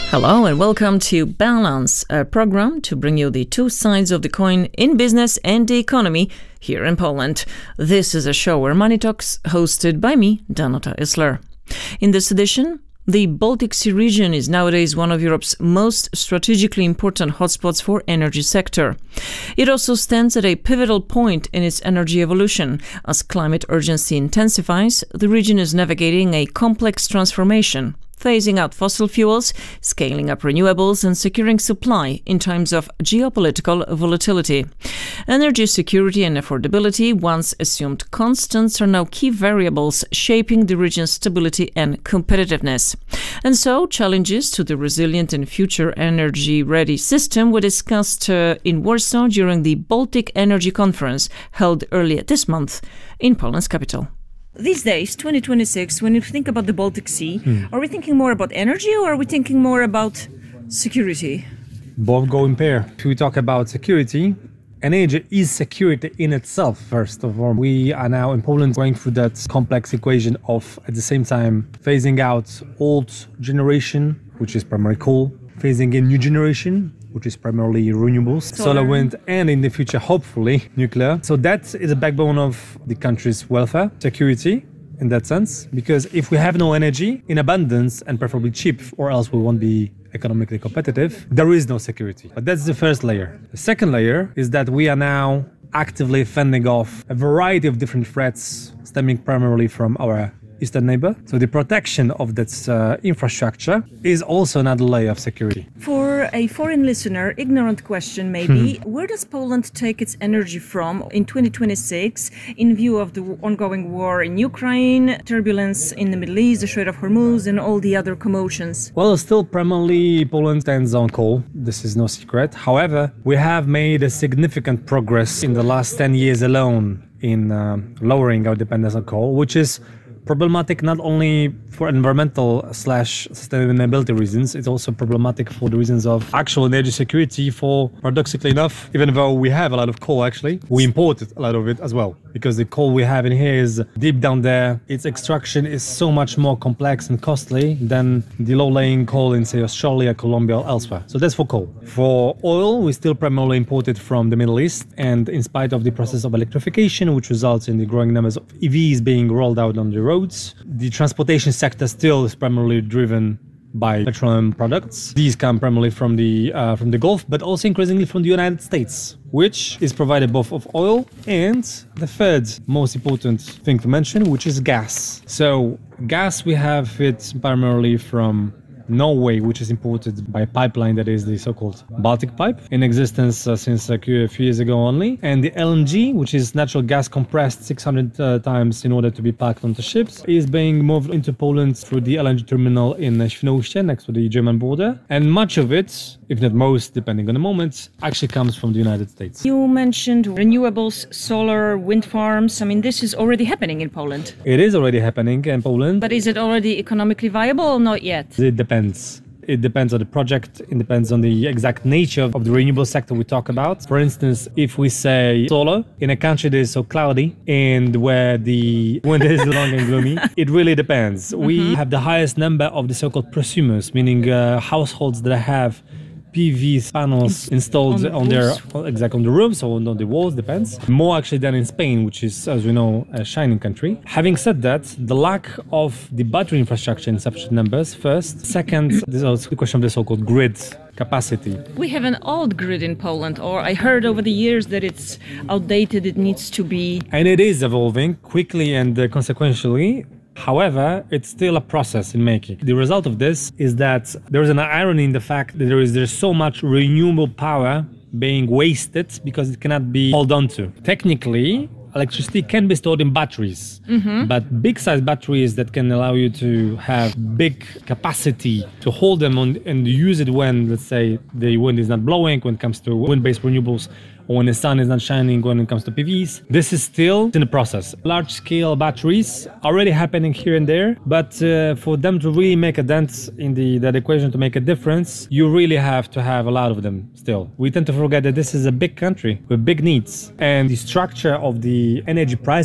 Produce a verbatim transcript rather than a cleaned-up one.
Hello and welcome to Balance, a program to bring you the two sides of the coin in business and the economy here in Poland. This is a show where money talks, hosted by me, Danuta Isler. In this edition, the Baltic Sea region is nowadays one of Europe's most strategically important hotspots for energy sector. It also stands at a pivotal point in its energy evolution. As climate urgency intensifies, the region is navigating a complex transformation, phasing out fossil fuels, scaling up renewables and securing supply in times of geopolitical volatility. Energy security and affordability, once assumed constants, are now key variables shaping the region's stability and competitiveness. And so, challenges to the resilient and future energy-ready system were discussed uh, in Warsaw during the Baltic Energy Conference held earlier this month in Poland's capital. These days, twenty twenty-six, when you think about the Baltic Sea, hmm. are we thinking more about energy or are we thinking more about security? Both go in pair. If we talk about security, energy is security in itself, first of all. We are now in Poland going through that complex equation of, at the same time, phasing out old generation, which is primarily coal, phasing in new generation, which is primarily renewables, solar. solar, wind, and in the future, hopefully, nuclear. So that is the backbone of the country's welfare, security, in that sense. Because if we have no energy in abundance and preferably cheap, or else we won't be economically competitive, there is no security. But that's the first layer. The second layer is that we are now actively fending off a variety of different threats stemming primarily from our eastern neighbor. So the protection of that uh, infrastructure is also another layer of security. For a foreign listener, ignorant question maybe, hmm. where does Poland take its energy from in twenty twenty-six in view of the ongoing war in Ukraine, turbulence in the Middle East, the Strait of Hormuz and all the other commotions? Well, still primarily Poland stands on coal. This is no secret. However, we have made a significant progress in the last ten years alone in uh, lowering our dependence on coal, which is problematic not only for environmental slash sustainability reasons, it's also problematic for the reasons of actual energy security. For, paradoxically enough, even though we have a lot of coal actually, we imported a lot of it as well. Because the coal we have in here is deep down there. Its extraction is so much more complex and costly than the low-lying coal in, say, Australia, Colombia, or elsewhere. So that's for coal. For oil, we still primarily import it from the Middle East. And in spite of the process of electrification, which results in the growing numbers of E Vs being rolled out on the roads, the transportation sector still is primarily driven by petroleum products. These come primarily from the uh, from the Gulf, but also increasingly from the United States, which is provided both of oil and the third most important thing to mention, which is gas. So gas, we have it primarily from Norway, which is imported by pipeline that is the so-called Baltic pipe, in existence uh, since a few years ago only. And the L N G, which is natural gas compressed six hundred uh, times in order to be packed onto ships, is being moved into Poland through the L N G terminal in Świnoujście, next to the German border. And much of it, if not most, depending on the moment, actually comes from the United States. You mentioned renewables, solar, wind farms. I mean, this is already happening in Poland. It is already happening in Poland. But is it already economically viable or not yet? It depends. It depends on the project, it depends on the exact nature of the renewable sector we talk about. For instance, if we say solar in a country that is so cloudy and where the wind is long and gloomy, it really depends. Mm-hmm. We have the highest number of the so-called prosumers, meaning uh, households that have P V panels installed on, on their exact on the roofs or on the walls, depends. More actually than in Spain, which is, as we know, a shining country. Having said that, the lack of the battery infrastructure in sufficient numbers, first. Second, this is the question of the so-called grid capacity. We have an old grid in Poland, or I heard over the years that it's outdated, it needs to be... And it is evolving quickly and uh, consequentially. However, it's still a process in making. The result of this is that there is an irony in the fact that there is there's so much renewable power being wasted because it cannot be held on to. Technically, electricity can be stored in batteries, mm-hmm. but big-sized batteries that can allow you to have big capacity to hold them on and use it when, let's say, the wind is not blowing, when it comes to wind-based renewables, or when the sun is not shining when it comes to P Vs. This is still in the process. Large-scale batteries are already happening here and there, but uh, for them to really make a dent in the that equation, to make a difference, you really have to have a lot of them still. We tend to forget that this is a big country with big needs, and the structure of the energy price